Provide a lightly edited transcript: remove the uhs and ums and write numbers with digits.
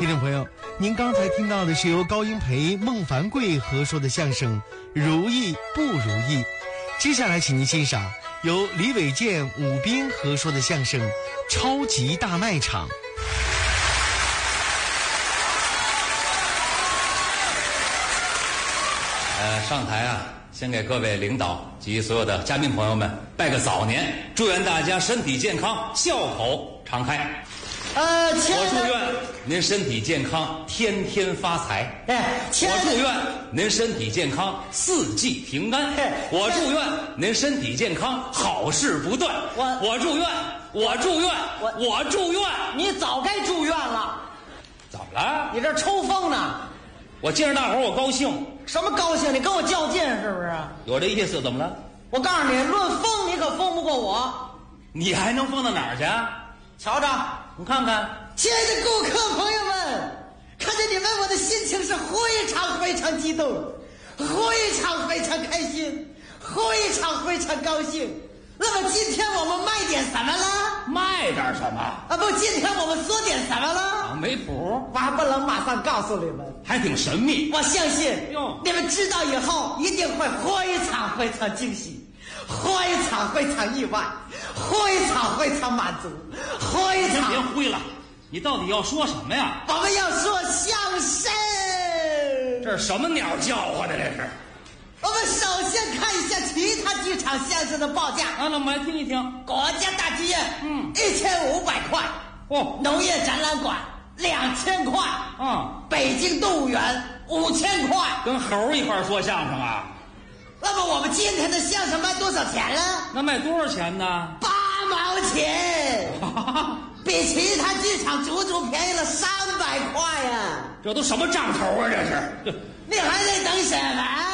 听众朋友，您刚才听到的是由高英培、孟凡贵合说的相声《如意不如意》。接下来请您欣赏由李伟健、武斌合说的相声《超级大卖场》。 上台啊，先给各位领导及所有的嘉宾朋友们拜个早年，祝愿大家身体健康，笑口常开。我祝愿您身体健康，天天发财。我祝愿您身体健康，四季平安。我祝愿您身体健康，好事不断。我祝愿。 你早该住院了。 怎么了？ 你这抽风呢？ 我见着大伙儿我高兴。 什么高兴？你跟我较劲是不是？ 有这意思？怎么了？ 我告诉你，论疯你可疯不过我。 你还能疯到哪儿去？ 瞧着， 你看看。 亲爱的顾客朋友们，看见你们，我的心情是非常激动，非常开心，非常高兴。那么今天我们卖点什么了？ 卖点什么？ 不，今天我们说点什么了？ 没谱， 我还不能马上告诉你们， 还挺神秘。 我相信你们知道以后一定会非常惊喜，非常意外，非常满足， 先别灰了，你到底要说什么呀？ 我们要说相声。 这是什么鸟叫唤的？这是。 我们首先看一下其他剧场相声的报价。 那我们来听一听。 国家大剧院，1500块。农业展览馆2000块。北京动物园5000块。 跟猴一块说相声啊？ 那么我们今天的相声卖多少钱了？ 那卖多少钱呢 ？8毛钱，比其他剧场足足便宜了300块呀！ 这都什么账头啊？这是。 你还在等什么？